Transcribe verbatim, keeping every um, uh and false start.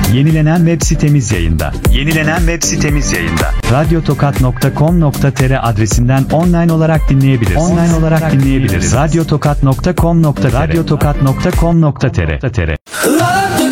Yenilenen web sitemiz yayında. Yenilenen web sitemiz yayında. radyotokat nokta com nokta tr adresinden online olarak dinleyebilirsiniz. Online olarak dinleyebiliriz. radyotokat nokta com nokta tr radyotokat nokta com nokta tr